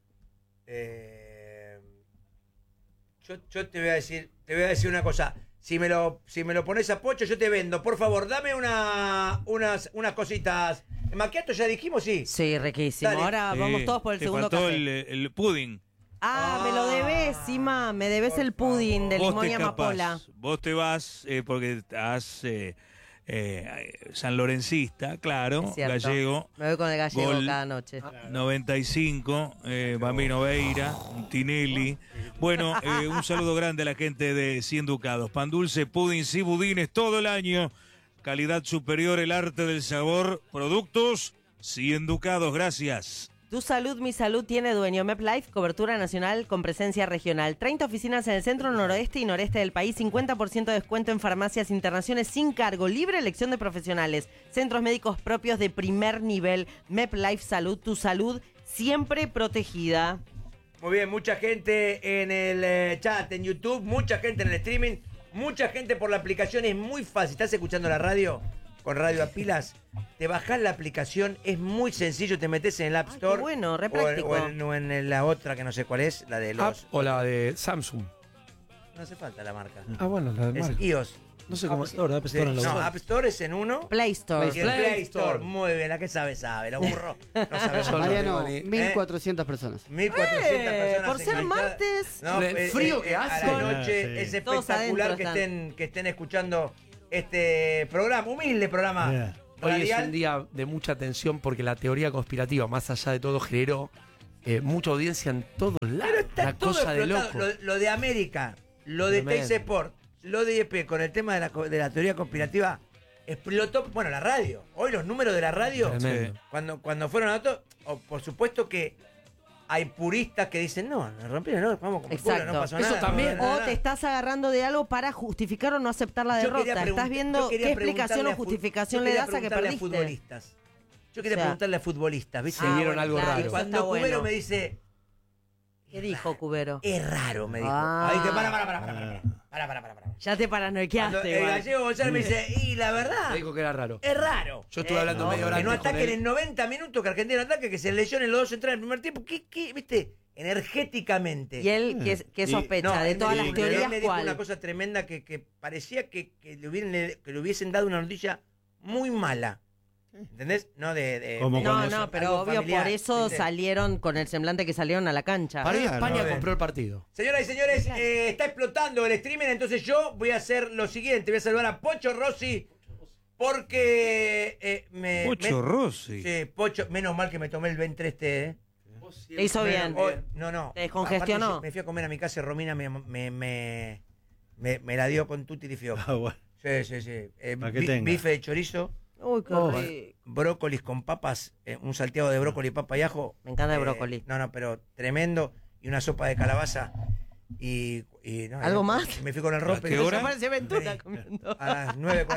Yo te voy a decir una cosa. Si me lo pones a Pocho, yo te vendo. Por favor, dame unas cositas. Macchiato ya dijimos, sí. Sí, riquísimo. Dale. Ahora vamos todos por el Te segundo faltó café. el pudding. Me lo debes, Sima. Me debes el pudding de Vos limón te y amapola. escapás. Vos te vas porque estás sanlorencista, claro, Es cierto. gallego. Me voy con el gallego Gol. cada noche. 95, Bambino Veira, Tinelli. Bueno, un saludo grande a la gente de 100 Ducados. Pan dulce, puddings y budines todo el año. Calidad superior, el arte del sabor. Productos 100 Ducados, gracias. Tu salud, mi salud tiene dueño. MepLife, cobertura nacional con presencia regional. 30 oficinas en el centro, noroeste y noreste del país. 50% de descuento en farmacias internacionales sin cargo. Libre elección de profesionales. Centros médicos propios de primer nivel. MepLife Salud, tu salud siempre protegida. Muy bien, mucha gente en el chat, en YouTube, mucha gente en el streaming, mucha gente por la aplicación. Es muy fácil. ¿Estás escuchando la radio? Con radio a pilas, te bajás la aplicación, es muy sencillo, te metes en el App Store. Qué bueno, re o práctico. o en la otra que no sé cuál es, la de los. O la de Samsung. No hace falta la marca. Ah, bueno, la de Es marca. iOS. No sé cómo. App Store en la No, web. App Store es en uno. Play Store. Y el Play Store. Muy bien, la que sabe, lo burro. No sabe. Yo no Mariano, tengo ni- 1.400 personas. 1400 personas. por ser enganchadas. martes. No, El frío que a hace. la noche Sí. es Todos espectacular adentro que estén escuchando este programa, humilde programa. Bien. Hoy es radial. un día de mucha tensión porque la teoría conspirativa, más allá de todo, generó mucha audiencia en todos lados. Pero está Una todo cosa de explotado. loco. Lo de América, lo de Tremendo. Teis Sport, lo de IEP con el tema de la teoría conspirativa, explotó. Bueno, la radio. Hoy los números de la radio, Tremendo. cuando fueron a otro, por supuesto que hay puristas que dicen, no, nos rompieron, no, vamos como el culo, Exacto. no pasó Eso nada. también. no, no, O no. te estás agarrando de algo para justificar o no aceptar la Yo quería derrota. Estás viendo yo quería qué explicación preguntarle o justificación le das a que preguntarle perdiste. futbolistas. Yo quería O sea, preguntarle a futbolistas, ¿viste? Se vieron algo claro, raro. Y eso cuando está Cubero bueno. me dice, ¿Qué dijo Cubero? es raro, me dijo. Ah. Ahí dije, para. Ya te Cuando paranoiqueaste. el igual. gallego González me dice, y la verdad, Me dijo que era raro. es raro. Yo estuve hablando media hora Que no antes con ataquen él. en 90 minutos, que Argentina no ataque, que se lesionen los dos centrales en el primer tiempo. ¿Qué, viste? Energéticamente. ¿Y él qué sospecha? No, de él todas me las dijo- teorías, él me dijo ¿cuál? una cosa tremenda que parecía que le hubiesen dado una noticia muy mala. ¿Entendés? No Como No, con eso. no, pero Algo obvio, familiar, por eso ¿viste? salieron con el semblante que salieron a la cancha. Para mí Claro, España no, compró el partido. Señoras y señores, está explotando el streaming, entonces yo voy a hacer lo siguiente, voy a saludar a Pocho Rossi porque Pocho Rossi. Sí, Pocho, menos mal que me tomé el Ben3T, Te hizo bien. No. Te descongestionó. Aparte, me fui a comer a mi casa y Romina me la dio con tutti di fiocco. Ah, bueno. Sí. Para que tenga. Bife de chorizo, Uy, qué rico. brócolis con papas, un salteado de brócoli, papa y ajo. Me encanta el brócoli. No, pero tremendo. Y una sopa de calabaza. No, ¿Algo y más? Me fui con el rompe. ¿A qué hora? Parece Ventura comiendo. A las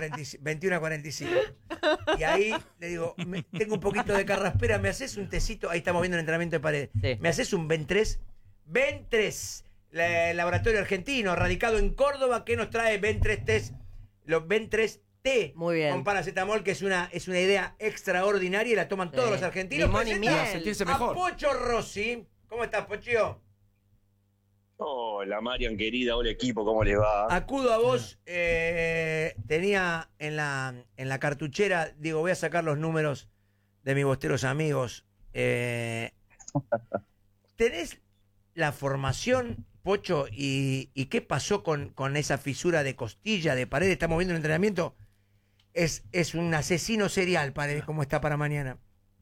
21:45. Y ahí le digo, tengo un poquito de carraspera, ¿me haces un tecito? Ahí estamos viendo el entrenamiento de pared. Sí. ¿Me haces un Ben3? Ben3, el laboratorio argentino, radicado en Córdoba, que nos trae Ben3T, los Ben3T. Muy bien. Con paracetamol, que es una idea extraordinaria y la toman todos Sí. los argentinos. Limón y Presenta miel. Sentirse a mejor. Pocho Rossi. ¿Cómo estás, Pochio? Hola, Marian, querida, hola equipo, ¿cómo les va? Acudo a vos, tenía en la cartuchera, digo, voy a sacar los números de mis bosteros amigos. ¿Tenés la formación, Pocho, y qué pasó con esa fisura de costilla, de pared? Estamos viendo el entrenamiento. Es un asesino serial, Paredes, como está para mañana.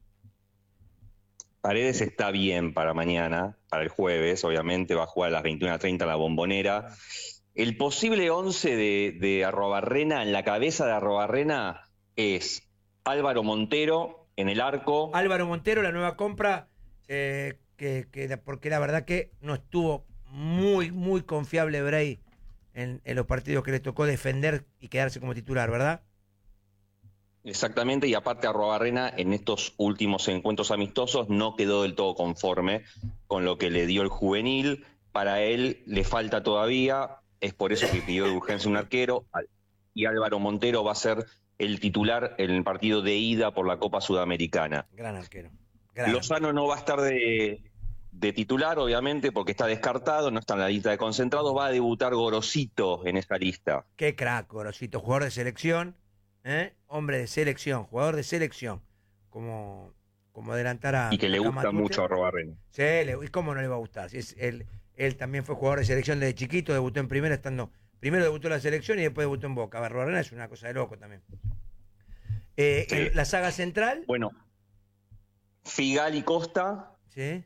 Paredes está bien para mañana, para el jueves, obviamente, va a jugar a las 21:30 en la Bombonera. El posible 11 de Arrobarrena, en la cabeza de Arrobarrena, es Álvaro Montero en el arco. Álvaro Montero, la nueva compra, porque la verdad que no estuvo muy confiable Bray en los partidos que le tocó defender y quedarse como titular, ¿verdad? Exactamente, y aparte Arrobarrena en estos últimos encuentros amistosos no quedó del todo conforme con lo que le dio el juvenil. Para él le falta todavía, es por eso que pidió de urgencia un arquero, y Álvaro Montero va a ser el titular en el partido de ida por la Copa Sudamericana. Gran arquero. Lozano no va a estar de titular, obviamente, porque está descartado, no está en la lista de concentrados. Va a debutar Gorosito en esa lista. Qué crack, Gorosito, jugador de selección, hombre de selección, jugador de selección, como adelantar a... Y que le gusta Matute. mucho a Arrobarrena. Sí, ¿y cómo no le va a gustar? Si es él también fue jugador de selección desde chiquito, debutó en primera primero debutó en la selección y después debutó en Boca. A ver, Arrobarrena es una cosa de loco también. Sí. La saga central, Bueno, Figal y Costa, ¿sí?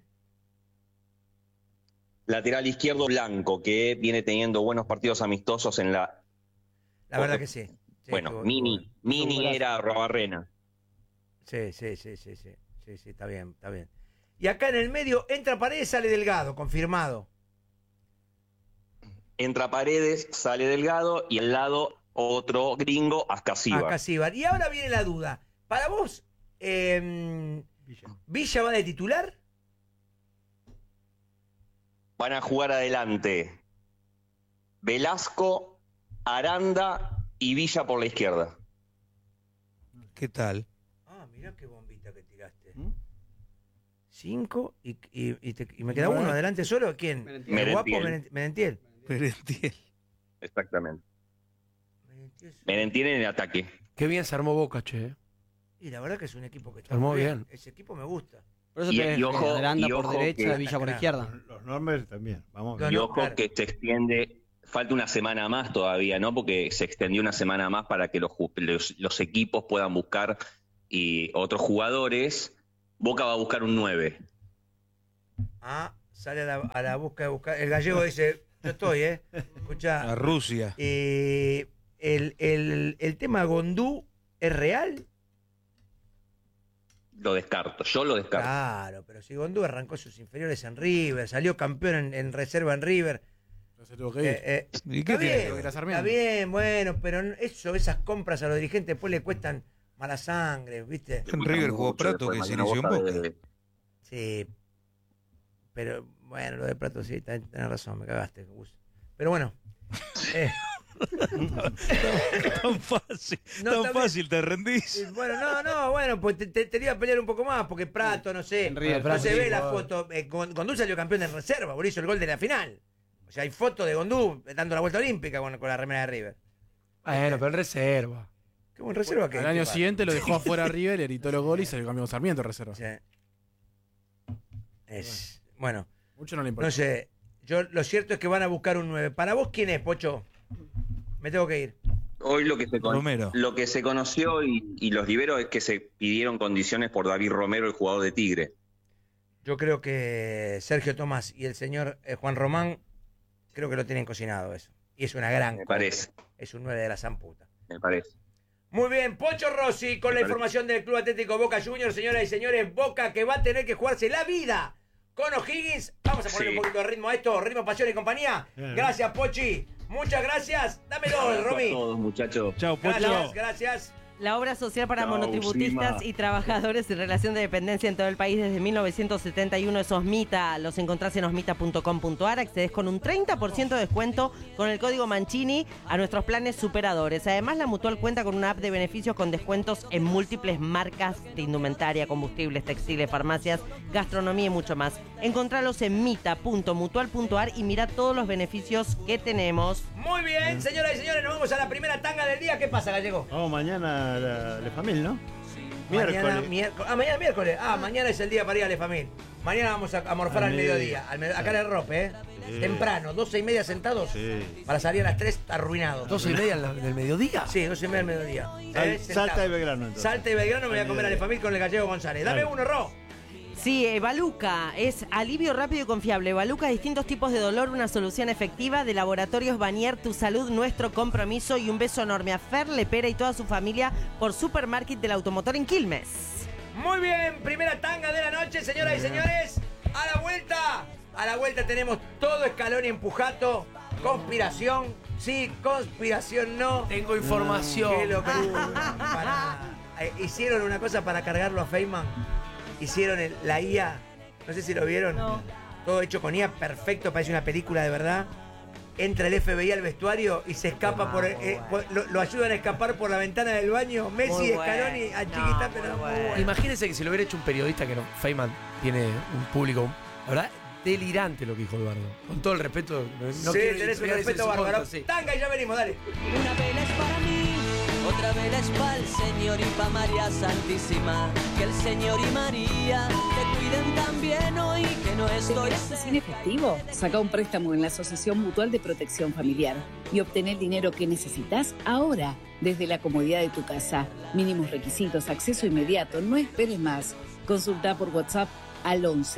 lateral izquierdo Blanco, que viene teniendo buenos partidos amistosos en la... La verdad que sí. Sí, bueno, estuvo- Mini era Arrobarrena. Sí, está bien. Y acá en el medio entra Paredes, sale Delgado, confirmado. Entra Paredes, sale Delgado y al lado otro gringo, Ascasíbar. Casíbar. Y ahora viene la duda. Para vos, ¿Villa va de titular? Van a jugar adelante Velasco, Aranda y Villa por la izquierda. ¿Qué tal? Ah, mirá qué bombita que tiraste. 5 y me queda uno adelante solo. ¿Quién? Merentiel. ¿El guapo Merentiel. Merentiel? Merentiel. Exactamente. Merentiel es- Merentiel en el ataque. Qué bien se armó Boca, che. Y la verdad que es un equipo que está Armó muy bien. Ese equipo me gusta. Por eso Y- tenés y ojo- Aranda y por ojo derecha, que- Villa por izquierda. Los nombres también. Vamos. No, Y ojo claro. que falta una semana más todavía, ¿no? Porque se extendió una semana más para que los equipos puedan buscar y otros jugadores. Boca va a buscar un 9. Sale a la busca de buscar. El gallego dice, yo estoy, Escucha. A Rusia. El tema Gondú es real. Yo lo descarto. Claro, pero si Gondú arrancó sus inferiores en River, salió campeón en reserva en River. No se tuvo que ir. ¿Y qué tiene? Está bien, bueno, pero esas compras a los dirigentes después le cuestan mala sangre, ¿viste? En River jugó Prato, que se inició un poco. Sí, pero bueno, lo de Prato sí, tenés razón, me cagaste, Gus. Pero bueno. Tan fácil, fácil, te rendís. Bueno, bueno, pues te iba a pelear un poco más, porque Prato, no sé, no se ve la foto. Gondú salió campeón en reserva, por hizo el gol de la final. O sea, hay fotos de Gondú dando la vuelta olímpica con la remera de River. Bueno, pero en reserva. ¿Cómo en reserva? Al año siguiente lo dejó afuera a River, le gritó los goles y salió campeón Sarmiento en reserva. Sí. Bueno. Mucho no le importa. No sé, lo cierto es que van a buscar un 9. ¿Para vos quién es, Pocho? Me tengo que ir. Hoy lo que se conoció y los liberos es que se pidieron condiciones por David Romero, el jugador de Tigre. Yo creo que Sergio Tomás y el señor Juan Román, creo que lo tienen cocinado eso. Y es una gran... Me parece. Es un 9 de la zamputa. Me parece. Muy bien, Pocho Rossi con la información del Club Atlético Boca Juniors. Señoras y señores, Boca que va a tener que jugarse la vida con O'Higgins. Vamos a poner un poquito de ritmo a esto, ritmo, pasión y compañía. Gracias, Pochi. Muchas gracias. Dámelo, Romy. A todos, muchachos. Chao, Pocho. Gracias. La obra social para monotributistas y trabajadores en relación de dependencia en todo el país desde 1971 es Osmita. Los encontrás en osmita.com.ar. Accedes con un 30% de descuento con el código Mancini a nuestros planes superadores. Además, la Mutual cuenta con una app de beneficios con descuentos en múltiples marcas de indumentaria, combustibles, textiles, farmacias, gastronomía y mucho más. Encontralos en mita.mutual.ar y mira todos los beneficios que tenemos. Muy bien, señoras y señores, nos vamos a la primera tanga del día. ¿Qué pasa, Gallego? Vamos mañana a la familia, ¿no? Mañana miércoles. Mañana es el día para ir a la familia. Mañana vamos a morfar al mediodía. Acá en el Rope, Sí. Temprano, 12:30 sentados. Sí. Para salir a las 3 arruinados. ¿12:30 del mediodía? Sí, 12:30 del mediodía. Salta de Belgrano, entonces. Salta de Belgrano, me voy a comer a la familia con el Gallego González. Dame uno, Ro. Sí, Baluca es alivio rápido y confiable. Baluca, distintos tipos de dolor, una solución efectiva. De Laboratorios Banier, tu salud, nuestro compromiso. Y un beso enorme a Fer Lepera y toda su familia por Supermarket del Automotor en Quilmes. Muy bien, primera tanga de la noche, señoras y señores. A la vuelta tenemos todo Scaloni empujato. Conspiración, sí, conspiración no. Tengo información. Qué locura. Hicieron una cosa para cargarlo a Feynman. Hicieron la IA, no sé si lo vieron. No. Todo hecho con IA, perfecto, parece una película de verdad. Entra el FBI al vestuario y se escapa lo ayudan a escapar por la ventana del baño. Messi, Scaloni, a Chiquita, pero bueno. Imagínense que si lo hubiera hecho un periodista, que no, Feynman tiene un público, la verdad, delirante lo que dijo Eduardo. Con todo el respeto. No sí, tenés un respeto bárbaro. Sí. Tanga y ya venimos, dale. Una vela es para mí, otra vela es para el Señor y para María Santísima. Que el Señor y María te cuiden también hoy que no estoy. ¿Sin efectivo? Saca un préstamo en la Asociación Mutual de Protección Familiar y obtener el dinero que necesitas ahora, desde la comodidad de tu casa. Mínimos requisitos, acceso inmediato, no esperes más. Consulta por WhatsApp al 11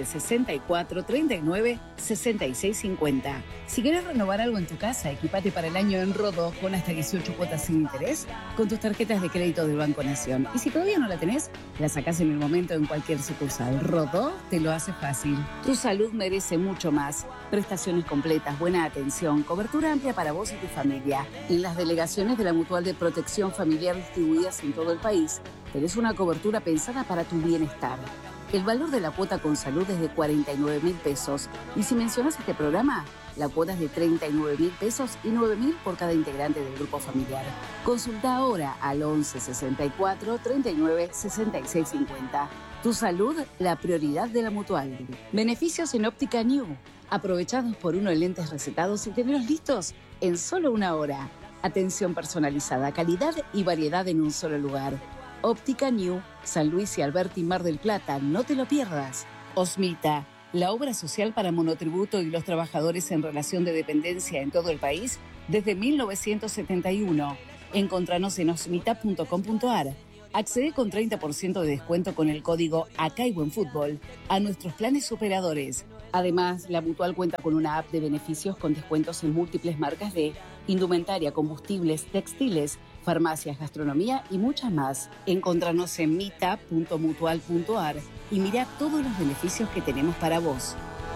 64 39 66 50. Si querés renovar algo en tu casa, equipate para el año en Rodó con hasta 18 cuotas sin interés con tus tarjetas de crédito del Banco Nación. Y si todavía no la tenés, la sacás en el momento en cualquier sucursal. Rodó te lo hace fácil. Tu salud merece mucho más. Prestaciones completas, buena atención, cobertura amplia para vos y tu familia. En las delegaciones de la Mutual de Protección Familiar distribuidas en todo el país, tenés una cobertura pensada para tu bienestar. El valor de la cuota con salud es de 49.000 pesos. Y si mencionas este programa, la cuota es de 39.000 pesos y 9.000 por cada integrante del grupo familiar. Consulta ahora al 11 64 39 66 50. Tu salud, la prioridad de la Mutual. Beneficios en Óptica New. Aprovechados por uno de lentes recetados y tenerlos listos en solo una hora. Atención personalizada, calidad y variedad en un solo lugar. Óptica New, San Luis y Alberti, Mar del Plata, no te lo pierdas. Osmita, la obra social para monotributo y los trabajadores en relación de dependencia en todo el país desde 1971. Encontranos en osmita.com.ar. Accede con 30% de descuento con el código Acá hay Buen Fútbol a nuestros planes operadores. Además, la Mutual cuenta con una app de beneficios con descuentos en múltiples marcas de indumentaria, combustibles, textiles, farmacias, gastronomía y muchas más. Encontranos en mita.mutual.ar y mira todos los beneficios que tenemos para vos.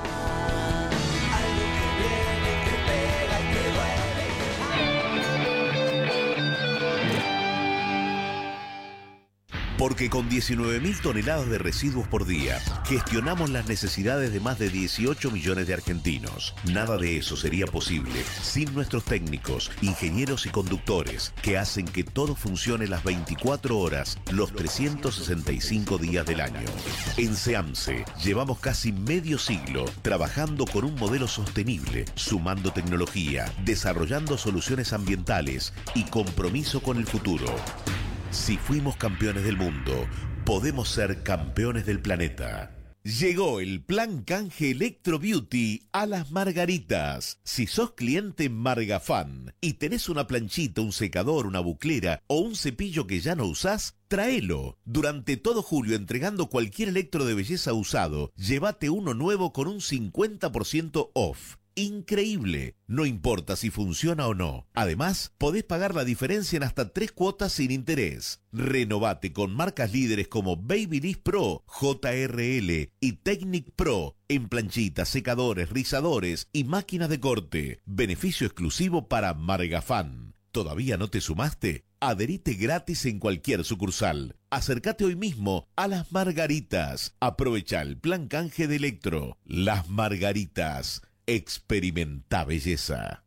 Porque con 19.000 toneladas de residuos por día, gestionamos las necesidades de más de 18 millones de argentinos. Nada de eso sería posible sin nuestros técnicos, ingenieros y conductores, que hacen que todo funcione las 24 horas, los 365 días del año. En SEAMSE llevamos casi medio siglo trabajando con un modelo sostenible, sumando tecnología, desarrollando soluciones ambientales y compromiso con el futuro. Si fuimos campeones del mundo, podemos ser campeones del planeta. Llegó el plan canje Electro Beauty a Las Margaritas. Si sos cliente Margafan y tenés una planchita, un secador, una buclera o un cepillo que ya no usás, tráelo. Durante todo julio, entregando cualquier electro de belleza usado, llévate uno nuevo con un 50% off. Increíble, no importa si funciona o no. Además, podés pagar la diferencia en hasta 3 cuotas sin interés. Renovate con marcas líderes como Babyliss Pro, JRL y Technic Pro en planchitas, secadores, rizadores y máquinas de corte. Beneficio exclusivo para Margafan. ¿Todavía no te sumaste? Adherite gratis en cualquier sucursal. Acércate hoy mismo a Las Margaritas. Aprovecha el plan canje de Electro. Las Margaritas. Experimenta belleza.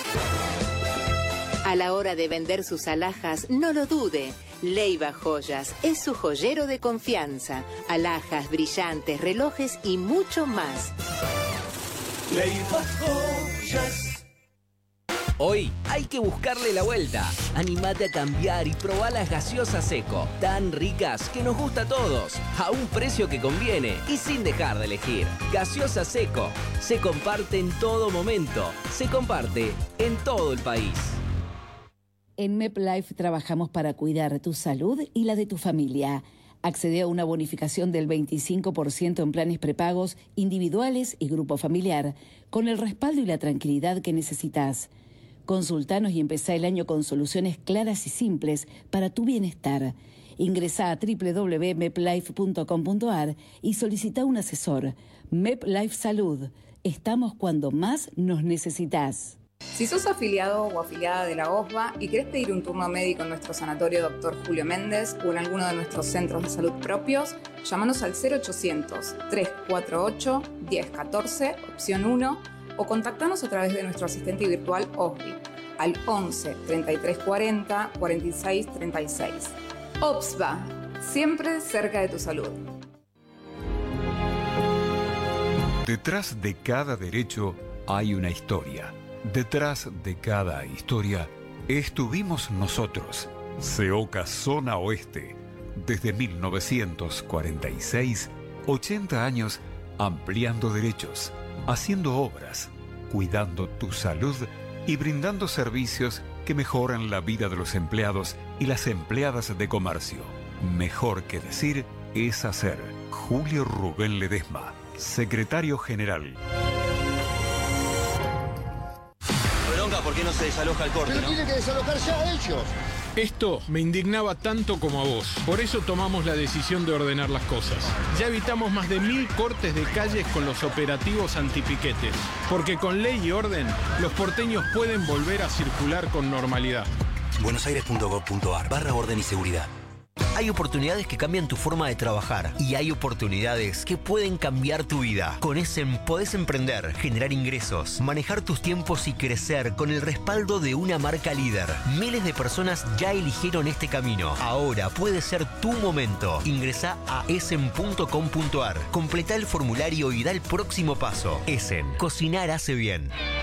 A la hora de vender sus alhajas, no lo dude. Leiva Joyas es su joyero de confianza. Alhajas, brillantes, relojes y mucho más. Leiva Joyas. Hoy hay que buscarle la vuelta. Animate a cambiar y probá las gaseosas Seco, tan ricas que nos gusta a todos, a un precio que conviene y sin dejar de elegir. Gaseosa Seco, se comparte en todo momento, se comparte en todo el país. En MepLife trabajamos para cuidar tu salud y la de tu familia. Accede a una bonificación del 25% en planes prepagos individuales y grupo familiar, con el respaldo y la tranquilidad que necesitas. Consultanos y empezá el año con soluciones claras y simples para tu bienestar. Ingresá a www.meplife.com.ar y solicita un asesor. MepLife Salud. Estamos cuando más nos necesitas. Si sos afiliado o afiliada de la OSBA y querés pedir un turno médico en nuestro sanatorio Dr. Julio Méndez o en alguno de nuestros centros de salud propios, llámanos al 0800-348-1014, opción 1, o contactanos a través de nuestro asistente virtual OSBI al 11 33 40 46 36. OSBA, siempre cerca de tu salud. Detrás de cada derecho hay una historia. Detrás de cada historia estuvimos nosotros. SEOCA Zona Oeste. Desde 1946, 80 años ampliando derechos, haciendo obras, cuidando tu salud y brindando servicios que mejoran la vida de los empleados y las empleadas de comercio. Mejor que decir es hacer. Julio Rubén Ledesma, secretario general. Bronca, ¿por qué no se desaloja el corte? Pero ¿no? tiene que desalojar ya ellos. Esto me indignaba tanto como a vos. Por eso tomamos la decisión de ordenar las cosas. Ya evitamos más de 1000 cortes de calles con los operativos antipiquetes. Porque con ley y orden, los porteños pueden volver a circular con normalidad. buenosaires.gov.ar/orden y seguridad. Hay oportunidades que cambian tu forma de trabajar y hay oportunidades que pueden cambiar tu vida. Con Essen podés emprender, generar ingresos, manejar tus tiempos y crecer con el respaldo de una marca líder. Miles de personas ya eligieron este camino. Ahora puede ser tu momento. Ingresá a essen.com.ar, completá el formulario y da el próximo paso. Essen, cocinar hace bien.